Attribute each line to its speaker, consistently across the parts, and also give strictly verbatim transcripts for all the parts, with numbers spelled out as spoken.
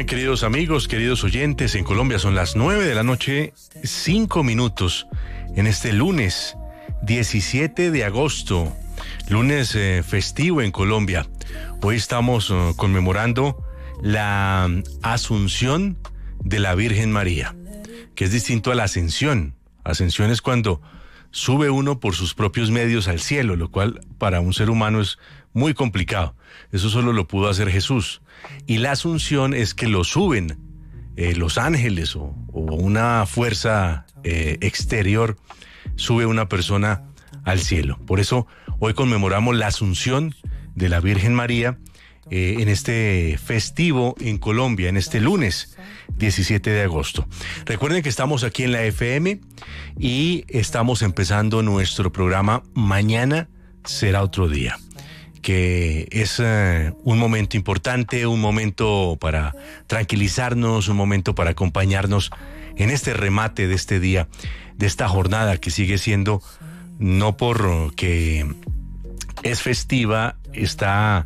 Speaker 1: bien, queridos amigos, queridos oyentes, en Colombia son las nueve de la noche, cinco minutos, en este lunes diecisiete de agosto, lunes eh, festivo en Colombia. Hoy estamos uh, conmemorando la Asunción de la Virgen María, que es distinto a la Ascensión. Ascensión es cuando sube uno por sus propios medios al cielo, lo cual para un ser humano es muy complicado. Eso solo lo pudo hacer Jesús. Y la Asunción es que lo suben eh, los ángeles o, o una fuerza eh, exterior, sube una persona al cielo. Por eso hoy conmemoramos la Asunción de la Virgen María eh, en este festivo en Colombia, en este lunes diecisiete de agosto. Recuerden que estamos aquí en la F M y estamos empezando nuestro programa Mañana será otro día, que es uh, un momento importante, un momento para tranquilizarnos, un momento para acompañarnos en este remate de este día, de esta jornada que sigue siendo, no porque es festiva, está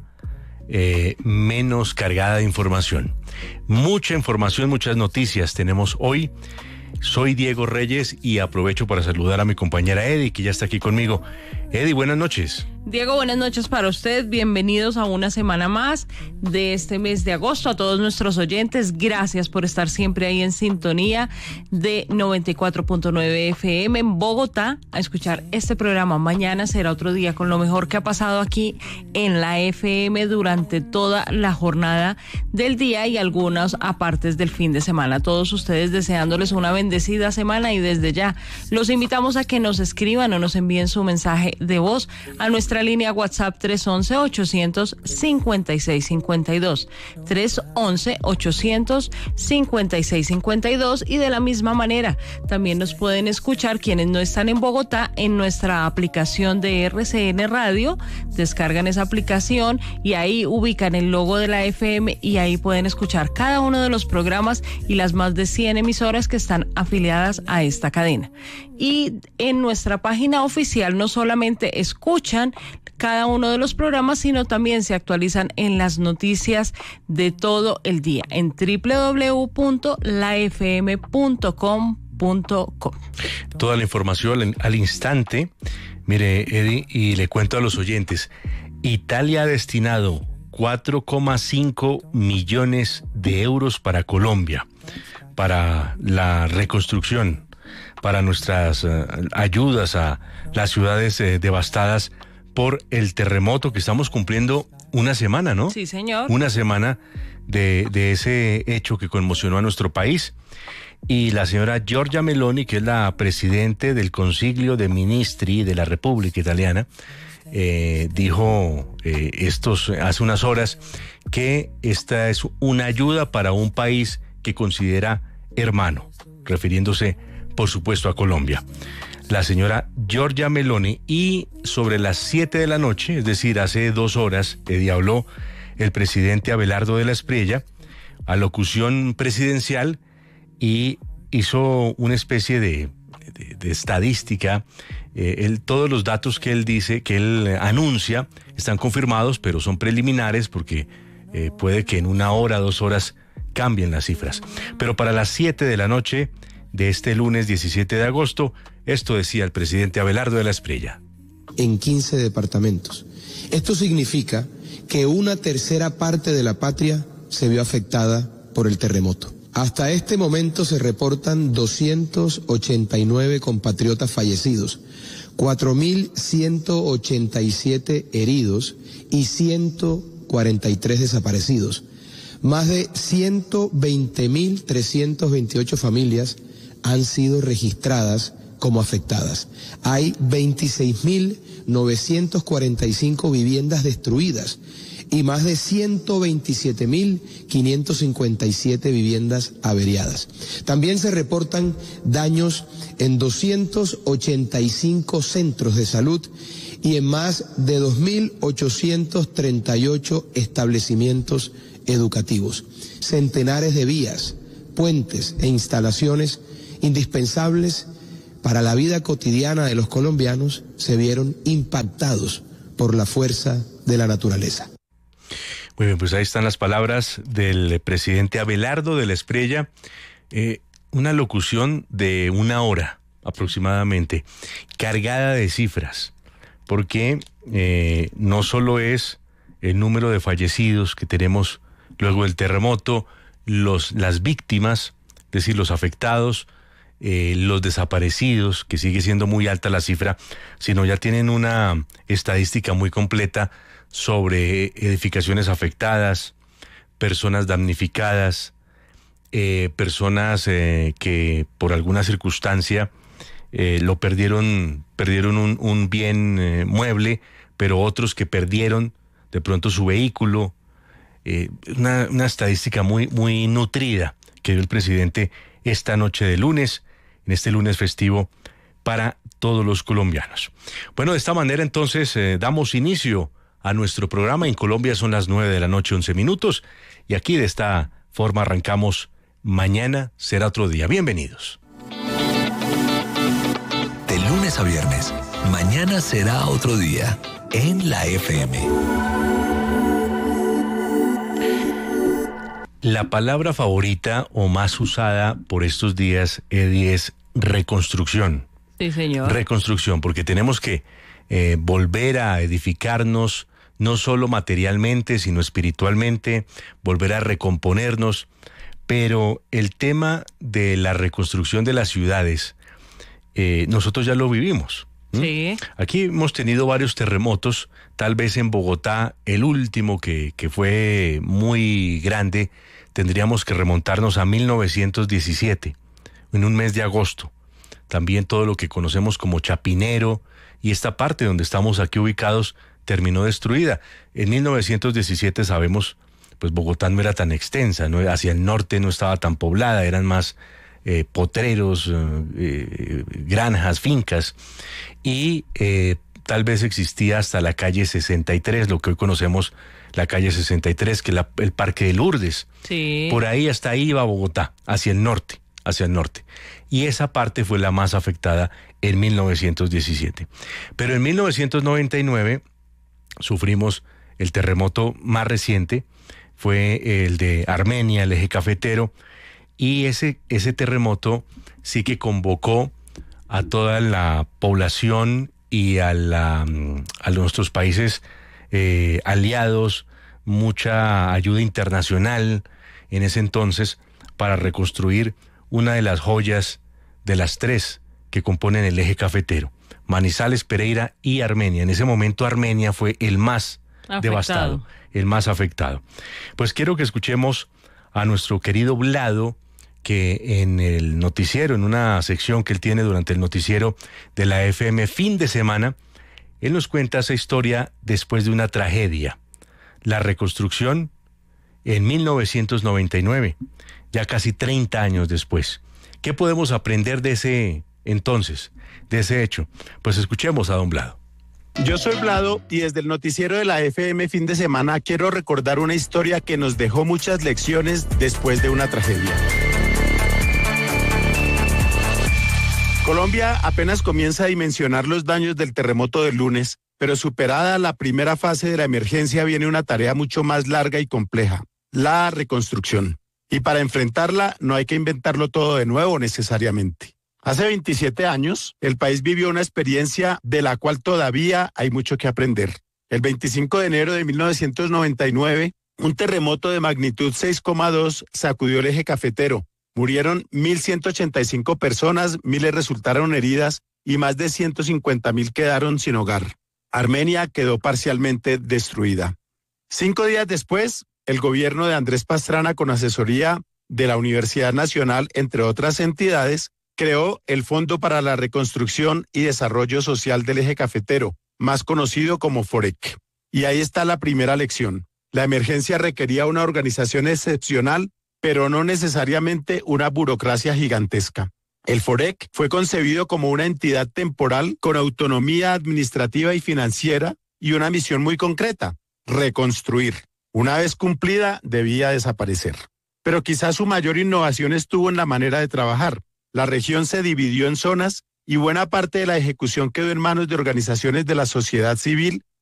Speaker 1: eh, menos cargada de información. Mucha información, muchas noticias tenemos hoy. Soy Diego Reyes y aprovecho para saludar a mi compañera Eddie, que ya está aquí conmigo. Eddie, buenas noches.
Speaker 2: Diego, buenas noches para usted. Bienvenidos a una semana más de este mes de agosto. A todos nuestros oyentes, gracias por estar siempre ahí en sintonía de noventa y cuatro punto nueve F M en Bogotá a escuchar este programa. Mañana será otro día con lo mejor que ha pasado aquí en la F M durante toda la jornada del día y algunas apartes del fin de semana. A todos ustedes deseándoles una bendecida semana y desde ya los invitamos a que nos escriban o nos envíen su mensaje de voz a nuestra línea WhatsApp tres once, ochocientos cincuenta y seis cincuenta y dos, tres once, ochocientos cincuenta y seis cincuenta y dos, y de la misma manera también nos pueden escuchar quienes no están en Bogotá en nuestra aplicación de R C N Radio. Descargan esa aplicación y ahí ubican el logo de la F M y ahí pueden escuchar cada uno de los programas y las más de cien emisoras que están afiliadas a esta cadena. Y en nuestra página oficial no solamente escuchan cada uno de los programas, sino también se actualizan en las noticias de todo el día en doble u doble u doble u punto la f m punto com punto co.
Speaker 1: Toda la información al instante. Mire, Eddie, y le cuento a los oyentes, Italia ha destinado cuatro coma cinco millones de euros para Colombia, para la reconstrucción, para nuestras uh, ayudas a las ciudades eh, devastadas por el terremoto, que estamos cumpliendo una semana, ¿no?
Speaker 2: Sí, señor.
Speaker 1: Una semana de, de ese hecho que conmocionó a nuestro país. Y la señora Giorgia Meloni, que es la presidente del Consiglio de Ministri de la República Italiana, eh, dijo eh, estos hace unas horas que esta es una ayuda para un país que considera hermano, refiriéndose, por supuesto, a Colombia. La señora Giorgia Meloni, y sobre las siete de la noche, es decir, hace dos horas, Eddie, habló el presidente Abelardo de la Espriella, alocución presidencial, y hizo una especie de, de, de estadística. Eh, él, todos los datos que él dice, que él anuncia, están confirmados, pero son preliminares porque eh, puede que en una hora, dos horas cambien las cifras. Pero para las siete de la noche de este lunes diecisiete de agosto, esto decía el presidente Abelardo de la Espriella.
Speaker 3: En quince departamentos. Esto significa que una tercera parte de la patria se vio afectada por el terremoto. Hasta este momento se reportan doscientos ochenta y nueve compatriotas fallecidos, cuatro mil ciento ochenta y siete heridos y ciento cuarenta y tres desaparecidos. Más de ciento veinte mil trescientas veintiocho familias han sido registradas como afectadas. Hay veintiséis mil novecientas cuarenta y cinco viviendas destruidas y más de ciento veintisiete mil quinientas cincuenta y siete viviendas averiadas. También se reportan daños en doscientos ochenta y cinco centros de salud y en más de dos mil ochocientos treinta y ocho establecimientos educativos. Centenares de vías, puentes e instalaciones indispensables para la vida cotidiana de los colombianos se vieron impactados por la fuerza de la naturaleza.
Speaker 1: Muy bien, pues ahí están las palabras del presidente Abelardo de la Espriella. Eh, una locución de una hora aproximadamente, cargada de cifras, porque eh, no solo es el número de fallecidos que tenemos luego del terremoto, los, las víctimas, es decir, los afectados, eh, los desaparecidos, que sigue siendo muy alta la cifra, sino ya tienen una estadística muy completa sobre edificaciones afectadas, personas damnificadas, eh, personas eh, que por alguna circunstancia eh, lo perdieron, perdieron un, un bien eh, mueble, pero otros que perdieron de pronto su vehículo. Eh, una, una estadística muy, muy nutrida que dio el presidente esta noche de lunes, en este lunes festivo para todos los colombianos. Bueno, de esta manera entonces eh, damos inicio a nuestro programa. En Colombia son las nueve de la noche, once minutos, y aquí de esta forma arrancamos. Mañana será otro día. Bienvenidos.
Speaker 4: De lunes a viernes, mañana será otro día en la F M.
Speaker 1: La palabra favorita o más usada por estos días, Eddie, es reconstrucción.
Speaker 2: Sí, señor.
Speaker 1: Reconstrucción, porque tenemos que eh, volver a edificarnos, no solo materialmente, sino espiritualmente, volver a recomponernos. Pero el tema de la reconstrucción de las ciudades, eh, nosotros ya lo vivimos. ¿Mm?
Speaker 2: Sí.
Speaker 1: Aquí hemos tenido varios terremotos, tal vez en Bogotá, el último que, que fue muy grande, tendríamos que remontarnos a mil novecientos diecisiete, en un mes de agosto. También todo lo que conocemos como Chapinero y esta parte donde estamos aquí ubicados terminó destruida. En mil novecientos diecisiete sabemos, pues Bogotá no era tan extensa, ¿no? Hacia el norte no estaba tan poblada, eran más eh, potreros, eh, granjas, fincas, y eh, tal vez existía hasta la calle sesenta y tres, lo que hoy conocemos la calle sesenta y tres, que es la, el Parque de Lourdes.
Speaker 2: Sí.
Speaker 1: Por ahí hasta ahí iba Bogotá, hacia el norte, hacia el norte. Y esa parte fue la más afectada en mil novecientos diecisiete. Pero en mil novecientos noventa y nueve sufrimos el terremoto más reciente, fue el de Armenia, el eje cafetero, y ese, ese terremoto sí que convocó a toda la población y a, la, a nuestros países eh, aliados, mucha ayuda internacional en ese entonces para reconstruir una de las joyas de las tres que componen el eje cafetero, Manizales, Pereira y Armenia. En ese momento Armenia fue el más afectado. devastado, el más afectado. Pues quiero que escuchemos a nuestro querido Vlado, que en el noticiero, en una sección que él tiene durante el noticiero de la F M fin de semana, él nos cuenta esa historia después de una tragedia, la reconstrucción en mil novecientos noventa y nueve, ya casi treinta años después. ¿Qué podemos aprender de ese entonces, de ese hecho? Pues escuchemos a don Vlado.
Speaker 5: Yo soy Vlado y desde el noticiero de la F M fin de semana quiero recordar una historia que nos dejó muchas lecciones después de una tragedia. Colombia apenas comienza a dimensionar los daños del terremoto del lunes, pero superada la primera fase de la emergencia viene una tarea mucho más larga y compleja, la reconstrucción. Y para enfrentarla no hay que inventarlo todo de nuevo necesariamente. Hace veintisiete años, el país vivió una experiencia de la cual todavía hay mucho que aprender. El veinticinco de enero de mil novecientos noventa y nueve, un terremoto de magnitud seis coma dos sacudió el eje cafetero. Murieron mil ciento ochenta y cinco personas, miles resultaron heridas y más de ciento cincuenta mil quedaron sin hogar. Armenia quedó parcialmente destruida. Cinco días después, el gobierno de Andrés Pastrana, con asesoría de la Universidad Nacional, entre otras entidades, creó el Fondo para la Reconstrucción y Desarrollo Social del Eje Cafetero, más conocido como FOREC. Y ahí está la primera lección. La emergencia requería una organización excepcional, pero no necesariamente una burocracia gigantesca. El FOREC fue concebido como una entidad temporal con autonomía administrativa y financiera y una misión muy concreta: reconstruir. Una vez cumplida, debía desaparecer. Pero quizás su mayor innovación estuvo en la manera de trabajar. La región se dividió en zonas y buena parte de la ejecución quedó en manos de organizaciones de la sociedad civil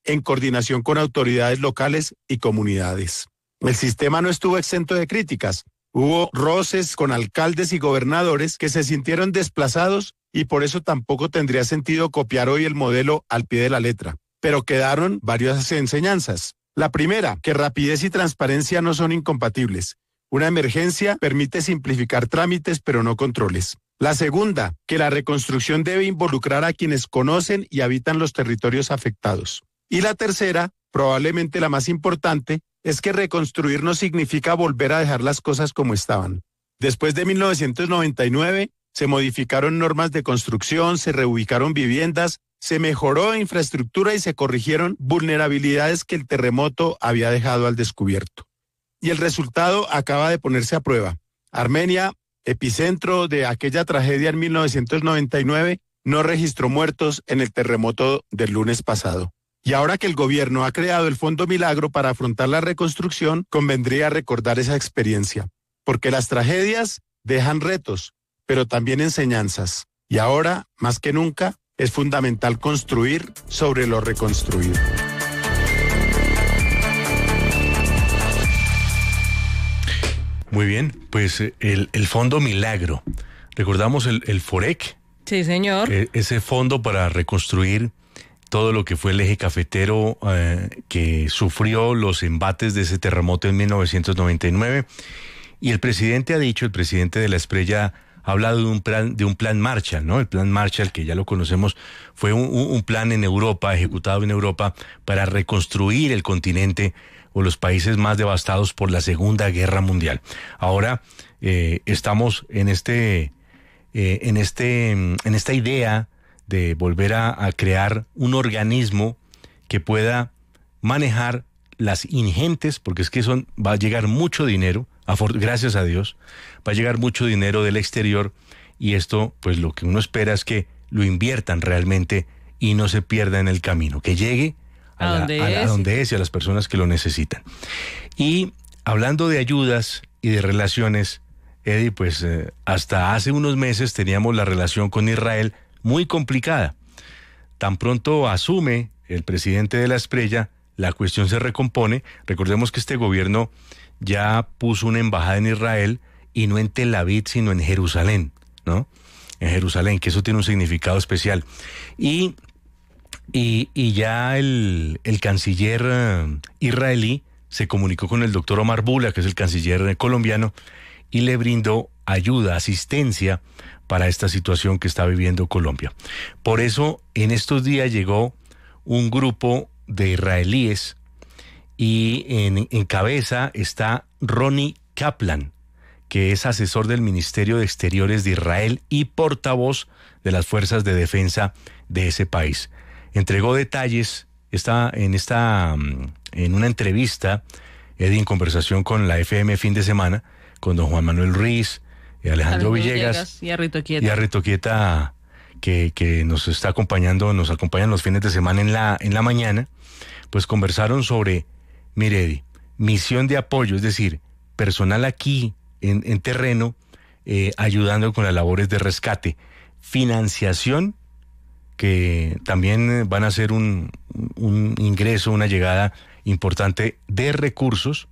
Speaker 5: en coordinación con autoridades locales y comunidades. El sistema no estuvo exento de críticas. Hubo roces con alcaldes y gobernadores que se sintieron desplazados y por eso tampoco tendría sentido copiar hoy el modelo al pie de la letra. Pero quedaron varias enseñanzas. La primera, que rapidez y transparencia no son incompatibles. Una emergencia permite simplificar trámites, pero no controles. La segunda, que la reconstrucción debe involucrar a quienes conocen y habitan los territorios afectados. Y la tercera, probablemente la más importante, es que reconstruir no significa volver a dejar las cosas como estaban. Después de mil novecientos noventa y nueve, se modificaron normas de construcción, se reubicaron viviendas, se mejoró infraestructura y se corrigieron vulnerabilidades que el terremoto había dejado al descubierto. Y el resultado acaba de ponerse a prueba. Armenia, epicentro de aquella tragedia en mil novecientos noventa y nueve, no registró muertos en el terremoto del lunes pasado. Y ahora que el gobierno ha creado el Fondo Milagro para afrontar la reconstrucción, convendría recordar esa experiencia. Porque las tragedias dejan retos, pero también enseñanzas. Y ahora, más que nunca, es fundamental construir sobre lo reconstruido.
Speaker 1: Muy bien, pues el, el Fondo Milagro. ¿Recordamos el, el FOREC?
Speaker 2: Sí, señor.
Speaker 1: Eh, ese fondo para reconstruir todo lo que fue el eje cafetero eh, que sufrió los embates de ese terremoto en mil novecientos noventa y nueve. Y el presidente ha dicho, el presidente de la Esprella ha hablado de un plan, de un plan Marshall, ¿no? El plan Marshall, que ya lo conocemos, fue un, un plan en Europa, ejecutado en Europa, para reconstruir el continente o los países más devastados por la Segunda Guerra Mundial. Ahora eh, estamos en este, eh, en este, en esta idea de volver a, a crear un organismo que pueda manejar las ingentes, porque es que son, va a llegar mucho dinero, gracias a Dios, va a llegar mucho dinero del exterior, y esto, pues lo que uno espera es que lo inviertan realmente y no se pierda en el camino, que llegue a,
Speaker 2: ¿A,
Speaker 1: la,
Speaker 2: dónde
Speaker 1: a,
Speaker 2: es?
Speaker 1: a donde es y a las personas que lo necesitan. Y hablando de ayudas y de relaciones, Eddie, pues eh, hasta hace unos meses teníamos la relación con Israel muy complicada. Tan pronto asume el presidente de la Esprella, la cuestión se recompone. Recordemos que este gobierno ya puso una embajada en Israel, y no en Tel Aviv, sino en Jerusalén, ¿no? En Jerusalén, que eso tiene un significado especial. Y, y, y ya el, el canciller uh, israelí se comunicó con el doctor Omar Bula, que es el canciller colombiano, y le brindó ayuda, asistencia para esta situación que está viviendo Colombia. Por eso, en estos días llegó un grupo de israelíes, y en, en cabeza está Ronnie Kaplan, que es asesor del Ministerio de Exteriores de Israel y portavoz de las fuerzas de defensa de ese país. Entregó detalles está en, esta, en una entrevista, Eddie, en conversación con la F M fin de semana, con don Juan Manuel Ruiz, Alejandro Villegas, Villegas
Speaker 2: y a Rito Quieta,
Speaker 1: y a Rito Quieta que, que nos está acompañando, nos acompañan los fines de semana en la, en la mañana. Pues conversaron sobre, mire, Eddie, misión de apoyo, es decir, personal aquí en, en terreno, eh, ayudando con las labores de rescate, financiación, que también van a ser un, un ingreso, una llegada importante de recursos,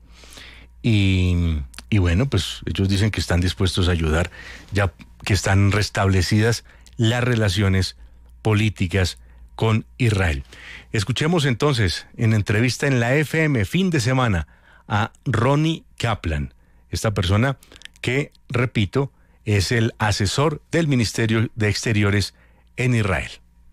Speaker 1: y, y bueno, pues ellos dicen que están dispuestos a ayudar, ya que están restablecidas las relaciones políticas con Israel. Escuchemos entonces en entrevista en la F M fin de semana a Ronnie Kaplan, esta persona que, repito, es el asesor del Ministerio de Exteriores en Israel.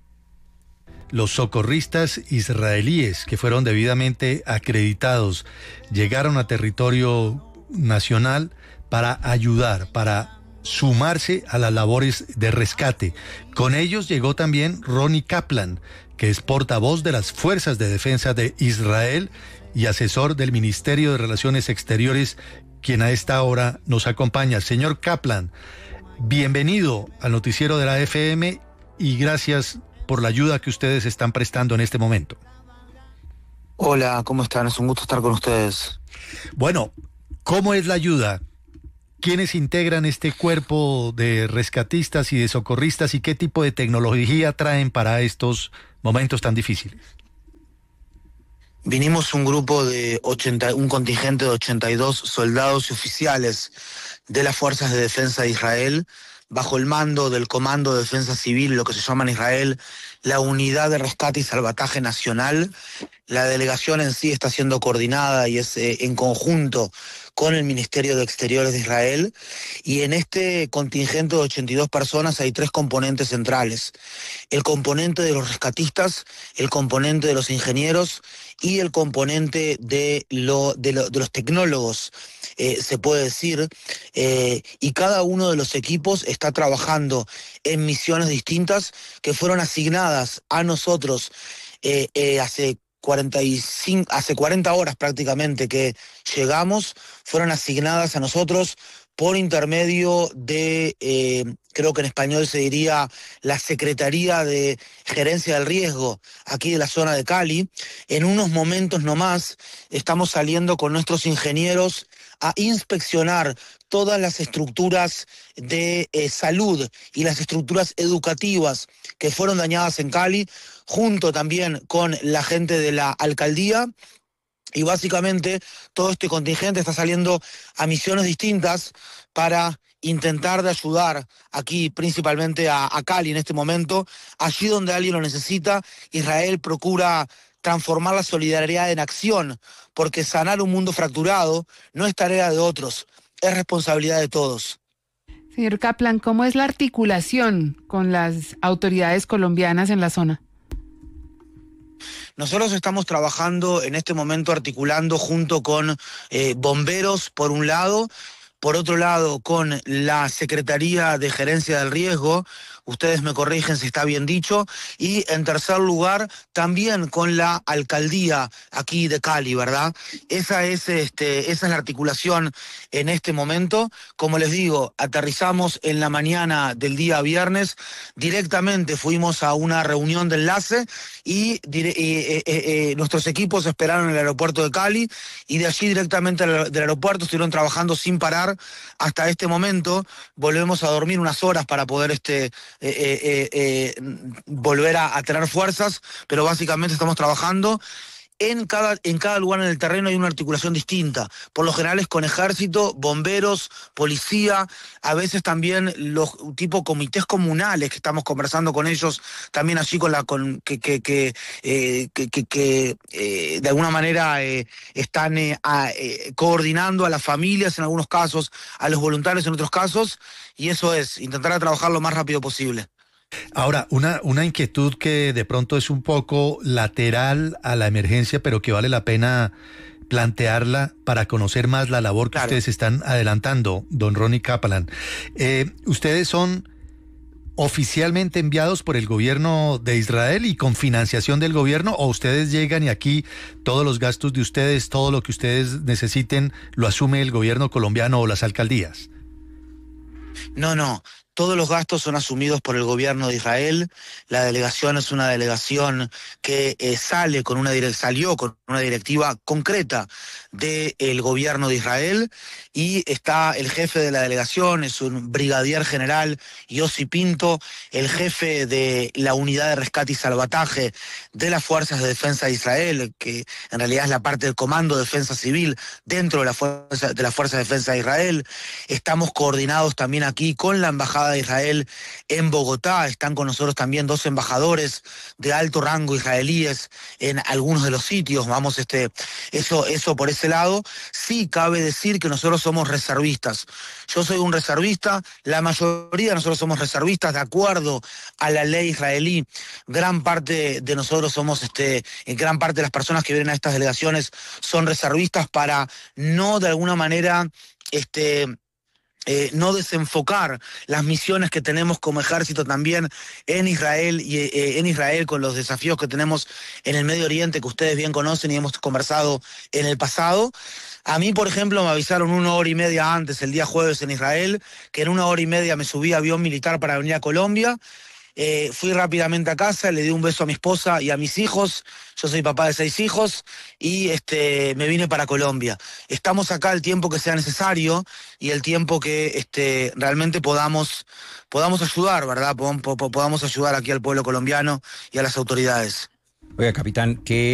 Speaker 6: Los socorristas israelíes que fueron debidamente acreditados llegaron a territorio nacional para ayudar, para sumarse a las labores de rescate. Con ellos llegó también Ronnie Kaplan, que es portavoz de las Fuerzas de Defensa de Israel y asesor del Ministerio de Relaciones Exteriores, quien a esta hora nos acompaña. Señor Kaplan, bienvenido al noticiero de la F M y gracias por la ayuda que ustedes están prestando en este momento.
Speaker 7: Hola, ¿cómo están? Es un gusto estar con ustedes.
Speaker 6: Bueno, ¿cómo es la ayuda? ¿Quiénes integran este cuerpo de rescatistas y de socorristas y qué tipo de tecnología traen para estos momentos tan difíciles?
Speaker 7: Vinimos un grupo de ochenta, un contingente de ochenta y dos soldados y oficiales de las Fuerzas de Defensa de Israel, bajo el mando del Comando de Defensa Civil, lo que se llama en Israel la Unidad de Rescate y Salvataje Nacional. La delegación en sí está siendo coordinada y es eh, en conjunto con el Ministerio de Exteriores de Israel, y en este contingente de ochenta y dos personas hay tres componentes centrales: el componente de los rescatistas, el componente de los ingenieros y el componente de, lo, de, lo, de los tecnólogos, eh, se puede decir, eh, y cada uno de los equipos está trabajando en misiones distintas que fueron asignadas a nosotros eh, eh, hace cuarenta y cinco, hace cuarenta horas prácticamente que llegamos, fueron asignadas a nosotros por intermedio de, eh, creo que en español se diría la Secretaría de Gerencia del Riesgo, aquí de la zona de Cali. En unos momentos nomás estamos saliendo con nuestros ingenieros a inspeccionar todas las estructuras de eh, salud y las estructuras educativas que fueron dañadas en Cali, junto también con la gente de la alcaldía. Y básicamente todo este contingente está saliendo a misiones distintas para intentar de ayudar aquí principalmente a, a Cali en este momento. Allí donde alguien lo necesita, Israel procura transformar la solidaridad en acción, porque sanar un mundo fracturado no es tarea de otros, es responsabilidad de todos.
Speaker 8: Señor Kaplan, ¿cómo es la articulación con las autoridades colombianas en la zona?
Speaker 7: Nosotros estamos trabajando en este momento articulando junto con eh, bomberos por un lado, por otro lado con la Secretaría de Gerencia del Riesgo, ustedes me corrigen si está bien dicho, y en tercer lugar también con la alcaldía aquí de Cali, ¿verdad? Esa es, este, esa es la articulación en este momento. Como les digo, aterrizamos en la mañana del día viernes, directamente fuimos a una reunión de enlace y, y eh, eh, eh, nuestros equipos esperaron en el aeropuerto de Cali, y de allí directamente del aeropuerto estuvieron trabajando sin parar hasta este momento. Volvemos a dormir unas horas para poder este Eh, eh, eh, volver a, a tener fuerzas, pero básicamente estamos trabajando. En cada, en cada lugar en el terreno hay una articulación distinta. Por lo general es con ejército, bomberos, policía, a veces también los tipo comités comunales que estamos conversando con ellos, también allí con la con que que que eh, que, que, que eh, de alguna manera eh, están eh, a, eh, coordinando a las familias en algunos casos, a los voluntarios en otros casos, y eso es intentar trabajar lo más rápido posible.
Speaker 6: Ahora, una, una inquietud que de pronto es un poco lateral a la emergencia, pero que vale la pena plantearla para conocer más la labor que claro. ustedes están adelantando, don Ronnie Kaplan. Eh, ustedes son oficialmente enviados por el gobierno de Israel y con financiación del gobierno, o ustedes llegan y aquí todos los gastos de ustedes, todo lo que ustedes necesiten, lo asume el gobierno colombiano o las alcaldías?
Speaker 7: No, no. Todos los gastos son asumidos por el gobierno de Israel. La delegación es una delegación que eh, sale con una dire- salió con una directiva concreta del gobierno de Israel, y está el jefe de la delegación, es un brigadier general Yossi Pinto, el jefe de la unidad de rescate y salvataje de las Fuerzas de Defensa de Israel, que en realidad es la parte del Comando de Defensa Civil dentro de la Fuerza de la Fuerza de Defensa de Israel. Estamos coordinados también aquí con la Embajada de Israel en Bogotá. Están con nosotros también dos embajadores de alto rango israelíes en algunos de los sitios. Vamos, este, eso, eso por ese lado. Sí cabe decir que nosotros somos reservistas. Yo soy un reservista, la mayoría de nosotros somos reservistas de acuerdo a la ley israelí. Gran parte de nosotros somos, este, gran parte de las personas que vienen a estas delegaciones son reservistas para no de alguna manera, este, Eh, no desenfocar las misiones que tenemos como ejército también en Israel y eh, en Israel con los desafíos que tenemos en el Medio Oriente, que ustedes bien conocen y hemos conversado en el pasado. A mí, por ejemplo, me avisaron una hora y media antes, el día jueves en Israel, que en una hora y media me subí a avión militar para venir a Colombia. Eh, fui rápidamente a casa, le di un beso a mi esposa y a mis hijos. Yo soy papá de seis hijos y este, me vine para Colombia. Estamos acá el tiempo que sea necesario y el tiempo que este, realmente podamos, podamos ayudar, ¿verdad? Podamos, podamos ayudar aquí al pueblo colombiano y a las autoridades.
Speaker 9: Oiga, capitán, ¿qué